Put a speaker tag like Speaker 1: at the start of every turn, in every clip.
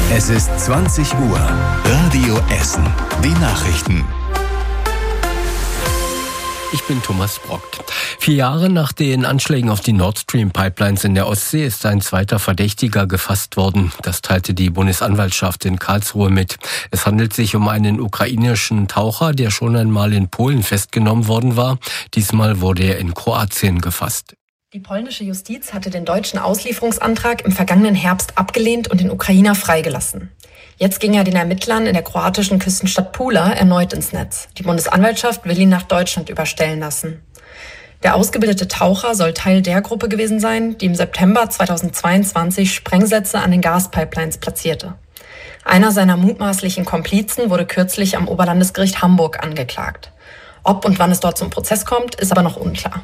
Speaker 1: Es ist 20 Uhr. Radio Essen. Die Nachrichten.
Speaker 2: Ich bin Thomas Brockt. 4 Jahre nach den Anschlägen auf die Nord Stream Pipelines in der Ostsee ist ein zweiter Verdächtiger gefasst worden. Das teilte die Bundesanwaltschaft in Karlsruhe mit. Es handelt sich um einen ukrainischen Taucher, der schon einmal in Polen festgenommen worden war. Diesmal wurde er in Kroatien gefasst.
Speaker 3: Die polnische Justiz hatte den deutschen Auslieferungsantrag im vergangenen Herbst abgelehnt und den Ukrainer freigelassen. Jetzt ging er den Ermittlern in der kroatischen Küstenstadt Pula erneut ins Netz. Die Bundesanwaltschaft will ihn nach Deutschland überstellen lassen. Der ausgebildete Taucher soll Teil der Gruppe gewesen sein, die im September 2022 Sprengsätze an den Gaspipelines platzierte. Einer seiner mutmaßlichen Komplizen wurde kürzlich am Oberlandesgericht Hamburg angeklagt. Ob und wann es dort zum Prozess kommt, ist aber noch unklar.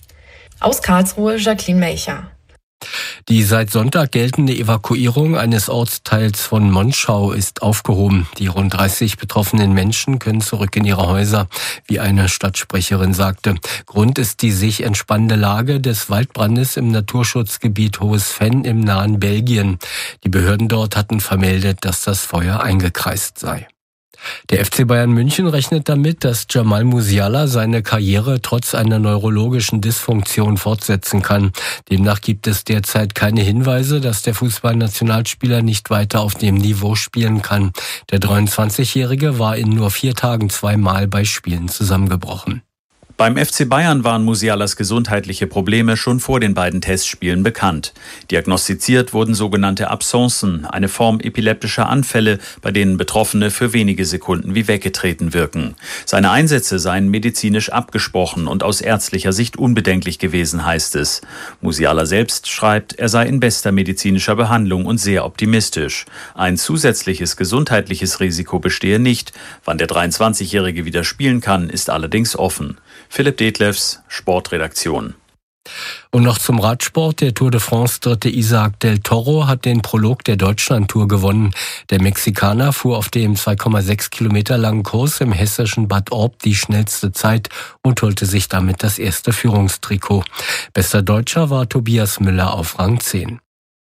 Speaker 3: Aus Karlsruhe, Jacqueline Melcher.
Speaker 2: Die seit Sonntag geltende Evakuierung eines Ortsteils von Monschau ist aufgehoben. Die rund 30 betroffenen Menschen können zurück in ihre Häuser, wie eine Stadtsprecherin sagte. Grund ist die sich entspannende Lage des Waldbrandes im Naturschutzgebiet Hohes Venn im nahen Belgien. Die Behörden dort hatten vermeldet, dass das Feuer eingekreist sei. Der FC Bayern München rechnet damit, dass Jamal Musiala seine Karriere trotz einer neurologischen Dysfunktion fortsetzen kann. Demnach gibt es derzeit keine Hinweise, dass der Fußballnationalspieler nicht weiter auf dem Niveau spielen kann. Der 23-Jährige war in nur 4 Tagen 2-mal bei Spielen zusammengebrochen.
Speaker 4: Beim FC Bayern waren Musialas gesundheitliche Probleme schon vor den beiden Testspielen bekannt. Diagnostiziert wurden sogenannte Absencen, eine Form epileptischer Anfälle, bei denen Betroffene für wenige Sekunden wie weggetreten wirken. Seine Einsätze seien medizinisch abgesprochen und aus ärztlicher Sicht unbedenklich gewesen, heißt es. Musiala selbst schreibt, er sei in bester medizinischer Behandlung und sehr optimistisch. Ein zusätzliches gesundheitliches Risiko bestehe nicht. Wann der 23-Jährige wieder spielen kann, ist allerdings offen. Philipp Detlefs, Sportredaktion.
Speaker 2: Und noch zum Radsport. Der Tour de France Dritte Isaac del Toro hat den Prolog der Deutschlandtour gewonnen. Der Mexikaner fuhr auf dem 2,6 Kilometer langen Kurs im hessischen Bad Orb die schnellste Zeit und holte sich damit das erste Führungstrikot. Bester Deutscher war Tobias Müller auf Rang 10.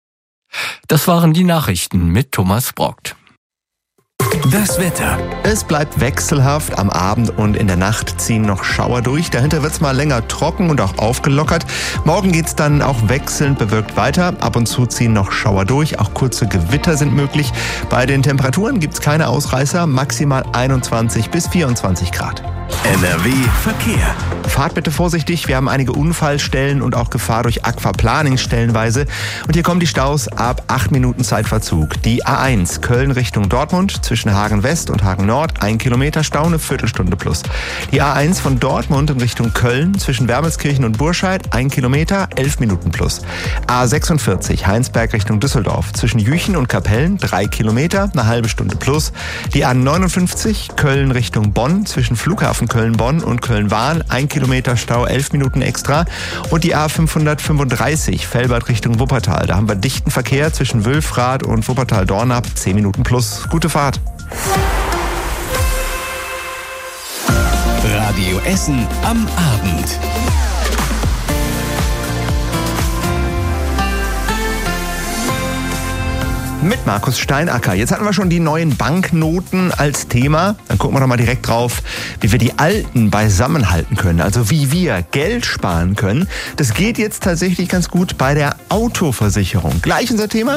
Speaker 2: Das waren die Nachrichten mit Thomas Brockt.
Speaker 1: Das Wetter.
Speaker 5: Es bleibt wechselhaft. Am Abend und in der Nacht ziehen noch Schauer durch. Dahinter wird's mal länger trocken und auch aufgelockert. Morgen geht's dann auch wechselnd bewölkt weiter. Ab und zu ziehen noch Schauer durch. Auch kurze Gewitter sind möglich. Bei den Temperaturen gibt's keine Ausreißer. Maximal 21 bis 24 Grad.
Speaker 1: NRW Verkehr.
Speaker 5: Fahrt bitte vorsichtig. Wir haben einige Unfallstellen und auch Gefahr durch Aquaplaning stellenweise. Und hier kommen die Staus ab 8 Minuten Zeitverzug. Die A1 Köln Richtung Dortmund zwischen Hagen West und Hagen Nord 1 Kilometer Stau, eine Viertelstunde plus. Die A1 von Dortmund in Richtung Köln zwischen Wermelskirchen und Burscheid 1 Kilometer 11 Minuten plus. A46 Heinsberg Richtung Düsseldorf zwischen Jüchen und Kapellen 3 Kilometer, eine halbe Stunde plus. Die A59 Köln Richtung Bonn zwischen Flughafen Köln-Bonn und Köln-Wahn 1 Kilometer Stau, 11 Minuten extra. Und die A535 Velbert Richtung Wuppertal. Da haben wir dichten Verkehr zwischen Wülfrath und Wuppertal-Dornap 10 Minuten plus. Gute Fahrt.
Speaker 1: Radio Essen am Abend.
Speaker 5: Mit Markus Steinacker. Jetzt hatten wir schon die neuen Banknoten als Thema. Dann gucken wir doch mal direkt drauf, wie wir die alten beisammenhalten können. Also wie wir Geld sparen können. Das geht jetzt tatsächlich ganz gut bei der Autoversicherung. Gleich unser Thema.